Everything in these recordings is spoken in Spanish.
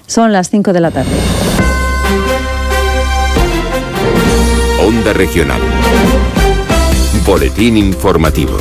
Son las 5 de la tarde. Onda Regional. Boletín informativo.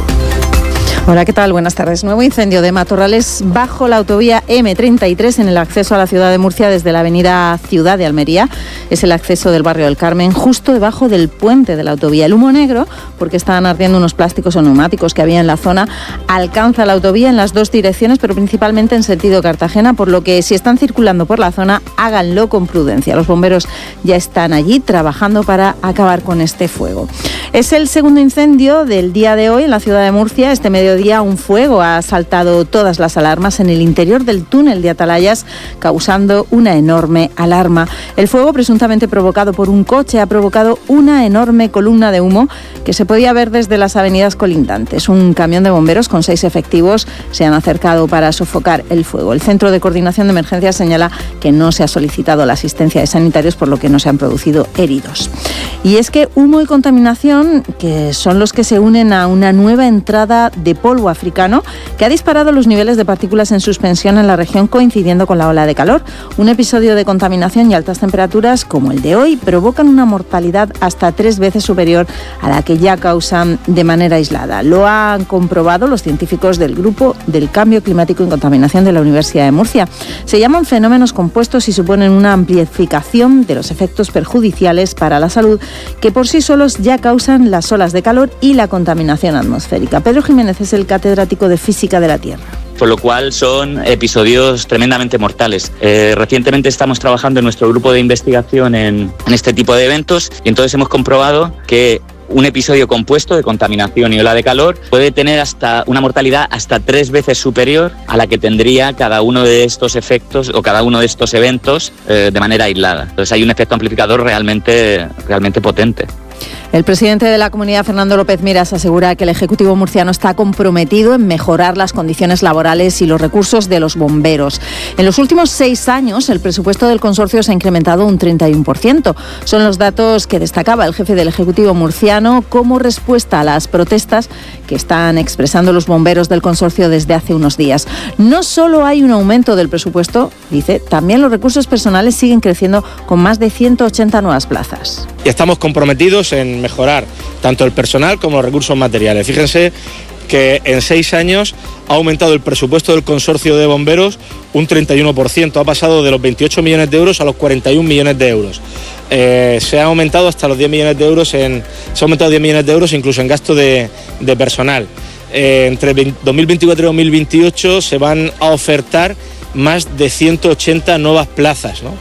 Hola, ¿qué tal? Buenas tardes. Nuevo incendio de matorrales bajo la autovía M33 en el acceso a la ciudad de Murcia desde la avenida Ciudad de Almería. Es el acceso del barrio del Carmen, justo debajo del puente de la autovía. El humo negro, porque estaban ardiendo unos plásticos o neumáticos que había en la zona, alcanza la autovía en las dos direcciones, pero principalmente en sentido Cartagena, por lo que si están circulando por la zona, háganlo con prudencia. Los bomberos ya están allí trabajando para acabar con este fuego. Es el segundo incendio del día de hoy en la ciudad de Murcia. Este mediodía un fuego ha saltado todas las alarmas en el interior del túnel de Atalayas, causando una enorme alarma. El fuego, presuntamente provocado por un coche, ha provocado una enorme columna de humo que se podía ver desde las avenidas colindantes. Un camión de bomberos con 6 efectivos se han acercado para sofocar el fuego. El Centro de Coordinación de Emergencias señala que no se ha solicitado la asistencia de sanitarios, por lo que no se han producido heridos. Y es que humo y contaminación, que son los que se unen a una nueva entrada de polvo africano que ha disparado los niveles de partículas en suspensión en la región, coincidiendo con la ola de calor. Un episodio de contaminación y altas temperaturas como el de hoy provocan una mortalidad hasta 3 veces superior a la que ya causan de manera aislada. Lo han comprobado los científicos del Grupo del Cambio Climático y Contaminación de la Universidad de Murcia. Se llaman fenómenos compuestos y suponen una amplificación de los efectos perjudiciales para la salud que por sí solos ya causan las olas de calor y la contaminación atmosférica. Pedro Jiménez es el catedrático de Física de la Tierra. Por lo cual son episodios tremendamente mortales. Recientemente estamos trabajando en nuestro grupo de investigación en este tipo de eventos y entonces hemos comprobado que un episodio compuesto de contaminación y ola de calor puede tener hasta una mortalidad hasta 3 veces superior a la que tendría cada uno de estos efectos o cada uno de estos eventos de manera aislada. Entonces hay un efecto amplificador realmente potente. El presidente de la Comunidad, Fernando López Miras, asegura que el Ejecutivo murciano está comprometido en mejorar las condiciones laborales y los recursos de los bomberos. En los últimos 6 años, el presupuesto del consorcio se ha incrementado un 31%. Son los datos que destacaba el jefe del Ejecutivo murciano como respuesta a las protestas que están expresando los bomberos del consorcio desde hace unos días. No solo hay un aumento del presupuesto, dice, también los recursos personales siguen creciendo con más de 180 nuevas plazas. Y estamos comprometidos en mejorar tanto el personal como los recursos materiales. Fíjense que en 6 años ha aumentado el presupuesto del consorcio de bomberos un 31%, ha pasado de los 28 millones de euros a los 41 millones de euros. Se ha aumentado hasta los 10 millones de euros, se ha aumentado 10 millones de euros incluso en gasto de personal. Entre 2024 y 2028 se van a ofertar más de 180 nuevas plazas, ¿no?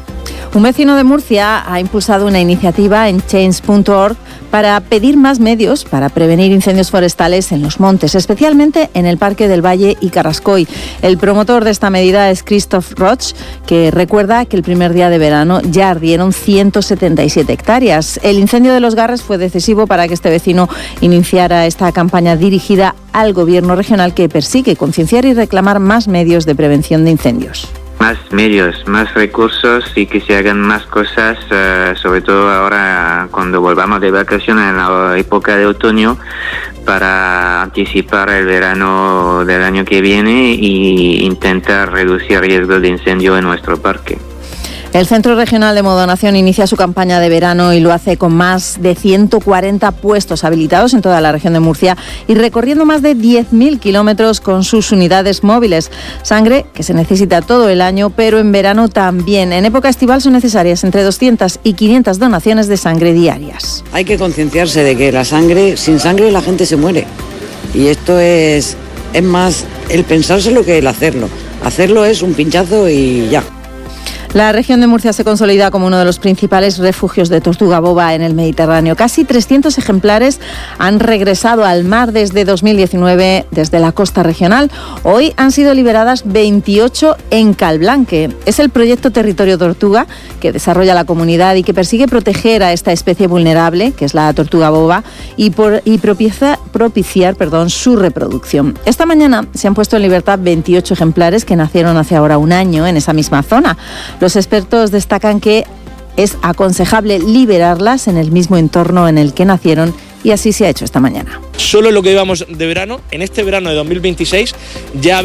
Un vecino de Murcia ha impulsado una iniciativa en change.org para pedir más medios para prevenir incendios forestales en los montes, especialmente en el Parque del Valle y Carrascoy. El promotor de esta medida es Christoph Roch, que recuerda que el primer día de verano ya ardieron 177 hectáreas. El incendio de Los Garres fue decisivo para que este vecino iniciara esta campaña dirigida al gobierno regional, que persigue concienciar y reclamar más medios de prevención de incendios. Más medios, más recursos y que se hagan más cosas, sobre todo ahora cuando volvamos de vacaciones en la época de otoño, para anticipar el verano del año que viene e intentar reducir riesgos de incendio en nuestro parque. El Centro Regional de Modonación inicia su campaña de verano y lo hace con más de 140 puestos habilitados en toda la región de Murcia y recorriendo más de 10.000 kilómetros con sus unidades móviles. Sangre que se necesita todo el año, pero en verano también. En época estival son necesarias entre 200 y 500 donaciones de sangre diarias. Hay que concienciarse de que sin sangre la gente se muere. Y esto es más el pensárselo que el hacerlo. Hacerlo es un pinchazo y ya. La región de Murcia se consolida como uno de los principales refugios de tortuga boba en el Mediterráneo. Casi 300 ejemplares han regresado al mar desde 2019 desde la costa regional. Hoy han sido liberadas 28 en Calblanque. Es el proyecto Territorio Tortuga que desarrolla la comunidad y que persigue proteger a esta especie vulnerable, que es la tortuga boba, y propiciar su reproducción. Esta mañana se han puesto en libertad 28 ejemplares que nacieron hace ahora un año en esa misma zona. Los expertos destacan que es aconsejable liberarlas en el mismo entorno en el que nacieron y así se ha hecho esta mañana. Solo en lo que llevamos de verano, en este verano de 2026, ya